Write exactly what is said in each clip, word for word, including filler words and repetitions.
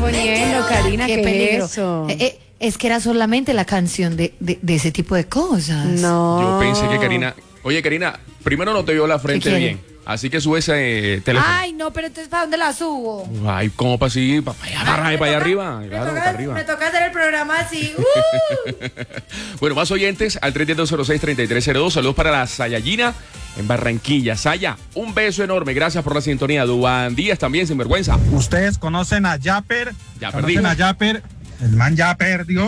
poniendo, Karina? Qué ¿Qué peligro. es eso? Eh, eh, es que era solamente la canción de, de, de ese tipo de cosas. No. Yo pensé que Karina... Oye, Karina, primero no te vio la frente quiere? bien, así que sube ese eh, teléfono. Ay, no, pero entonces ¿para dónde la subo? Ay, ¿cómo para así? Para allá, para, Ay, para allá me arriba. toca- Claro, me, para toca, arriba. me toca hacer el programa así. ¡Uh! Bueno, más oyentes al tres uno dos cero seis, tres tres cero dos. Saludos para la Sayayina en Barranquilla. Saya, un beso enorme. Gracias por la sintonía. Duan Díaz también, sin vergüenza. Ustedes conocen a Yapper. Ya ¿Conocen perdí. a Yapper? El man ya perdió.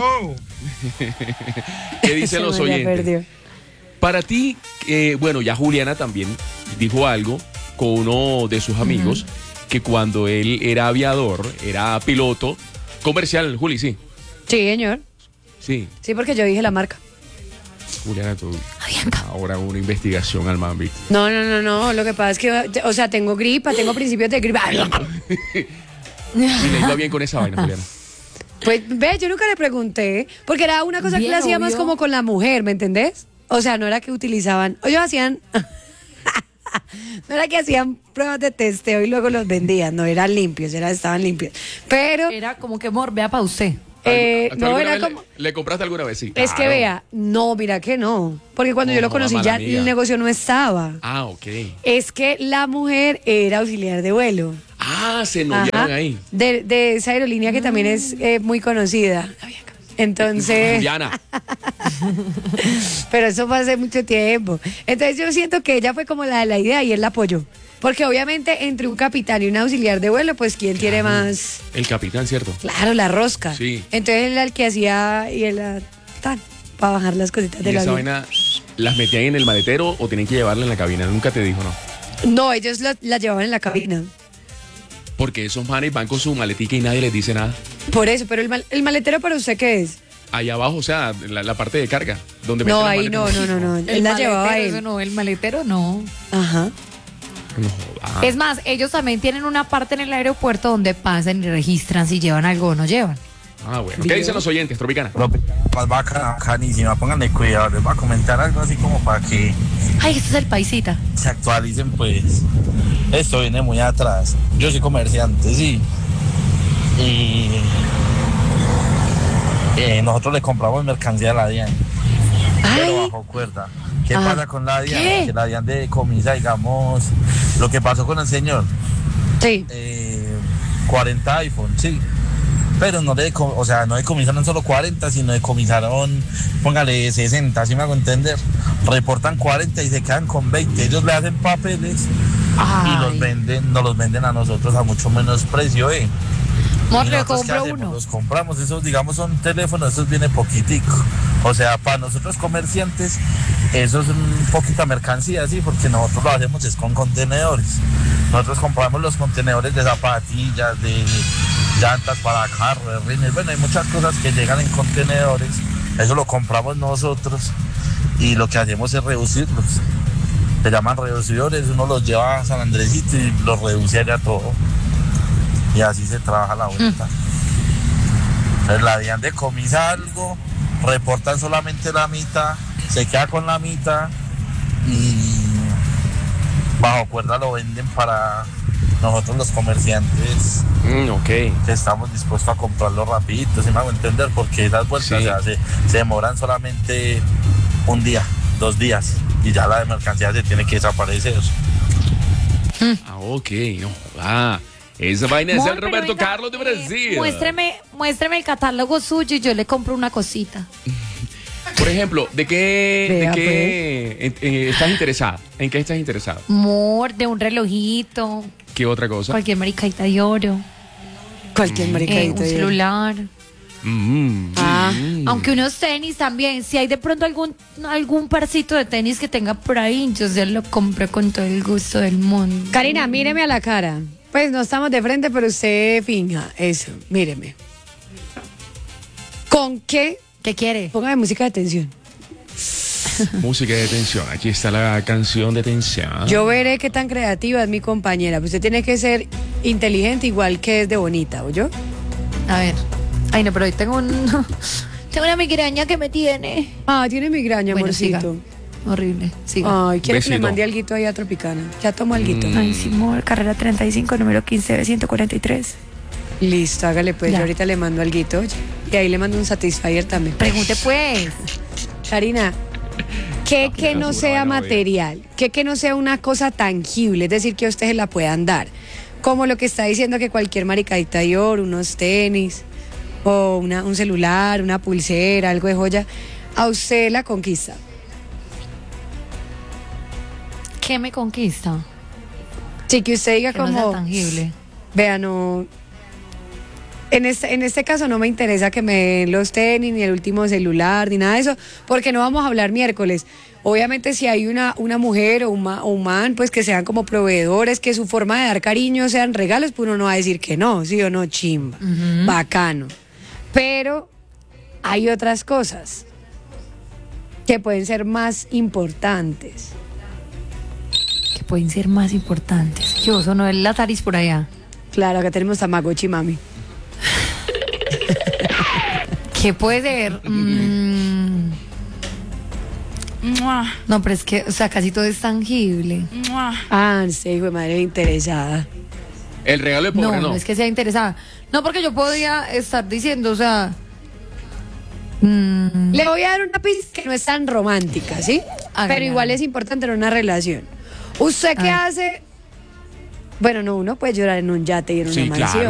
¿Qué dicen Ese los man ya oyentes? perdió. Para ti, eh, bueno, ya Juliana también dijo algo con uno de sus amigos, que cuando él era aviador, era piloto comercial, Juli, sí. Sí, señor. Sí, Sí, porque yo dije la marca. Juliana, tú. Avianca. Ahora una investigación al man, ¿viste? No, no, no, no. Lo que pasa es que, o sea, tengo gripa, tengo principios de gripa. Y le iba bien con esa vaina, Juliana. Pues ve, yo nunca le pregunté, porque era una cosa Bien, que le hacía más obvio. como con la mujer, ¿me entendés? O sea, no era que utilizaban, o ellos hacían, no era que hacían pruebas de testeo y luego los vendían, no, eran limpios, era, estaban limpios. Pero, Era como que morbea para usted. eh, ¿Tú no, alguna era vez le- como... ¿Le, compraste alguna vez? Sí. Es que Claro. vea, no, mira que no, porque cuando No, yo lo no, conocí mala ya amiga. el negocio no estaba. Ah, ok. Es que la mujer era auxiliar de vuelo. Ah, se Ajá, noviaron ahí. de, de esa aerolínea que también es eh, muy conocida. Entonces, Juliana. pero eso fue hace mucho tiempo. Entonces yo siento que ella fue como la de la idea y él la apoyó. Porque obviamente entre un capitán y un auxiliar de vuelo, pues ¿quién tiene más? El capitán, ¿cierto? Claro, la rosca. Sí. Entonces él era el que hacía y él era tan para bajar las cositas ¿Y de la esa avión. vaina las metían en el maletero o tienen que llevarla en la cabina? Nunca te dijo, ¿no? No, ellos la, la llevaban en la cabina. Porque esos manes van con su maletica y nadie les dice nada. Por eso, pero el, mal- el maletero para usted ¿qué es? Allá abajo, o sea, la, la parte de carga. Donde No, meten las ahí no, maletas. no, no, no. El Él la llevaba maletero, él. eso no, el maletero no. Ajá. No joda. Es más, ellos también tienen una parte en el aeropuerto donde pasan y registran si llevan algo o no llevan. Ah, bueno. ¿Qué dicen los oyentes, Tropicana? Más bacana, bacanísima, pónganle cuidado, les voy a comentar algo así como para que Ay, este es el paisita. se actualicen, pues. Esto viene muy atrás. Yo soy comerciante, sí. Y eh, nosotros le compramos mercancía a la DIAN, pero Ay, bajo cuerda. ¿Qué Ah, pasa con la DIAN? ¿qué? Que la DIAN decomisa, digamos, lo que pasó con el señor. sí. eh, cuarenta iPhone, sí. Pero no le, deco- o sea, no decomisaron solo cuarenta, sino decomisaron, póngale sesenta, ¿sí me hago entender? Reportan cuarenta y se quedan con veinte. Ellos le hacen papeles y los Ay. venden, nos los venden a nosotros a mucho menos precio, ¿eh? Amor, ¿Y le nosotros qué compro hacemos? uno. Los compramos, esos digamos son teléfonos, esos viene poquitico. O sea, para nosotros comerciantes, eso es un poquita mercancía, sí, porque nosotros lo hacemos es con contenedores. Nosotros compramos los contenedores de zapatillas, de llantas para carros, de rines, bueno, hay muchas cosas que llegan en contenedores, eso lo compramos nosotros y lo que hacemos es reducirlos. Se llaman reducidores, uno los lleva a San Andresito y los reduce allá todo. Y así se trabaja la vuelta. Entonces la DIAN decomisa algo, reportan solamente la mitad, se queda con la mitad y bajo cuerda lo venden para nosotros los comerciantes Mm, ok. que estamos dispuestos a comprarlo rapidito, si me hago entender, porque esas vueltas Sí. se, hace- se demoran solamente un día, dos días y ya la de mercancía se tiene que desaparecer. Ah, ok. No joda. Esa vaina es Amor, el pero Roberto venga, Carlos de eh, Brasil. muéstreme, muéstreme el catálogo suyo y yo le compro una cosita. Por ejemplo, ¿de qué, de Vea, qué eh, eh, estás interesada? ¿En qué estás interesada? Amor, de un relojito, ¿Qué otra cosa? cualquier maricadita de oro, Cualquier eh, maricadito. un ahí. celular. Mm, Ah, mm. Aunque unos tenis también, si hay de pronto algún algún parcito de tenis que tenga por ahí, yo se lo compro con todo el gusto del mundo. Karina, míreme a la cara. Pues no estamos de frente, pero usted finja eso. Míreme. ¿Con qué? ¿Qué quiere? Póngame música de tensión. Música de tensión. Aquí está la canción de tensión. Yo veré qué tan creativa es mi compañera. Pues usted tiene que ser inteligente igual que es de bonita, ¿oyó? A ver. Ay, no, pero hoy tengo un tengo una migraña que me tiene. Ah, tiene migraña, Bueno, amorcito. siga. Horrible. Siga. Ay, quiere que le Besito. mande alguito ahí a Tropicana. Ya tomo alguito. Mm. Ay, Simón, carrera treinta y cinco, número quince B ciento cuarenta y tres. Listo, hágale pues, Ya. yo ahorita le mando alguito, oye. Y ahí le mando un Satisfyer también. Pregunte pues. Karina, ¿qué que no seguro, sea bueno, material? ¿Qué que no sea una cosa tangible? Es decir, que a ustedes la puedan dar. Como lo que está diciendo que cualquier maricadita de oro, unos tenis, o una, un celular, una pulsera, algo de joya, a usted la conquista. ¿Qué me conquista? Sí, que usted diga Que no sea como, tangible. vea, no... En este, en este caso no me interesa que me den los tenis, ni el último celular, ni nada de eso, porque no vamos a hablar miércoles. Obviamente si hay una, una mujer o un, ma- o un man, pues que sean como proveedores, que su forma de dar cariño sean regalos, pues uno no va a decir que no, sí o no, chimba, bacano. Pero hay otras cosas que pueden ser más importantes. Que pueden ser más importantes. ¿Qué oso? ¿No es la Taris por allá? Claro, acá tenemos Tamagotchi, mami. ¿Qué puede ser? Mm, Mua, no, pero es que, o sea, casi todo es tangible. mua. Ah, sí, hijo de madre interesada. El regalo de No, pobre no, no. es que sea interesada. No, porque yo podría estar diciendo, o sea... mm, Le voy a dar una pista que no es tan romántica, ¿sí? Hágale, Pero igual hágale. es importante en una relación. ¿Usted qué A ver. hace? Bueno, no, uno puede llorar en un yate y en una Sí, mansión. claro.